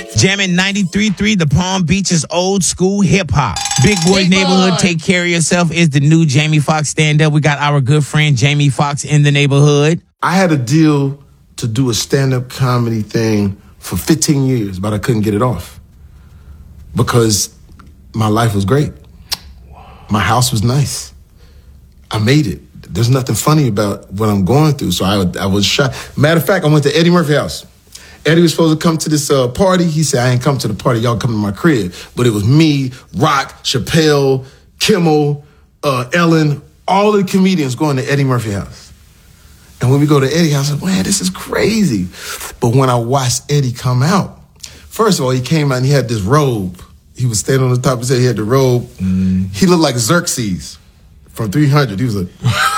Jamming 93.3, the Palm Beach's old school hip hop. Big Boy's Neighborhood, Take Care of Yourself is the new Jamie Foxx stand-up. We got our good friend Jamie Foxx in the neighborhood. I had a deal to do a stand-up comedy thing for 15 years, but I couldn't get it off because my life was great. My house was nice. I made it. There's nothing funny about what I'm going through, so I was shocked. Matter of fact, I went to Eddie Murphy's house. Eddie was supposed to come to this party. He said, I ain't come to the party. Y'all come to my crib. But it was me, Rock, Chappelle, Kimmel, Ellen, all the comedians going to Eddie Murphy's house. And when we go to Eddie's house, I was like, man, this is crazy. But when I watched Eddie come out, first of all, he came out and he had this robe. He was standing on the top of his head. He had the robe. He looked like Xerxes from 300. He was like,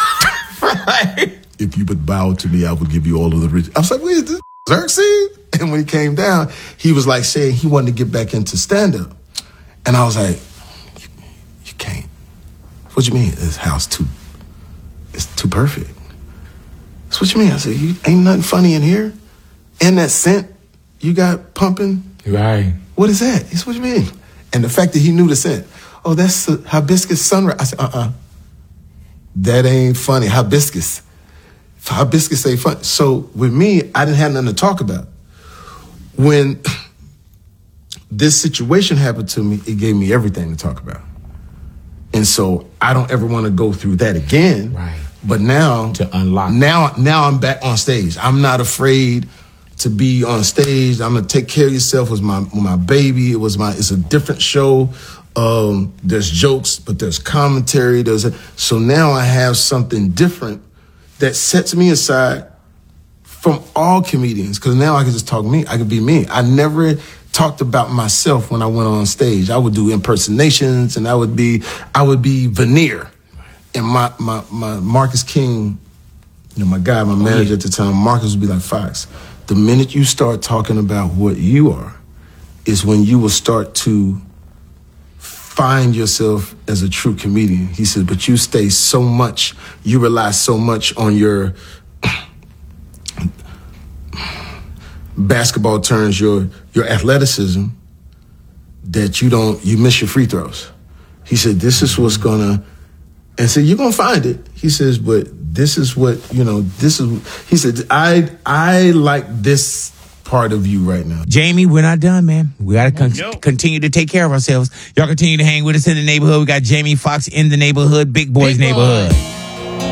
right. If you would bow to me, I would give you all of the riches. I was like, wait, is this Xerxes? And when he came down, he was like saying he wanted to get back into stand-up. And I was like, you can't. What you mean? This house it's too perfect. That's what you mean. I said, ain't nothing funny in here? And that scent you got pumping? Right. What is that? He said, what you mean? And the fact that he knew the scent. Oh, that's the hibiscus sunrise. I said, that ain't funny. Hibiscus ain't funny. So with me, I didn't have nothing to talk about. When this situation happened to me, it gave me everything to talk about. And so I don't ever want to go through that again. Right. But now to unlock. Now I'm back on stage. I'm not afraid to be on stage. I'm gonna Take Care of Yourself was my baby. It's a different show. There's jokes, but there's commentary. So now I have something different that sets me aside from all comedians, because now I can just talk me. I can be me. I never talked about myself when I went on stage. I would do impersonations, and I would be veneer. And my Marcus King, my guy, my manager at the time, Marcus would be like, Fox, the minute you start talking about what you are is when you will start to find yourself as a true comedian. He said, but you rely so much on your basketball terms, your athleticism, that you miss your free throws. He said, this is what's and so you're gonna find it. He says, but this is what, he said, I like this part of you right now. Jamie, we're not done, man. We got to continue to take care of ourselves. Y'all continue to hang with us in the neighborhood. We got Jamie Foxx in the neighborhood, Big Boy's Neighborhood.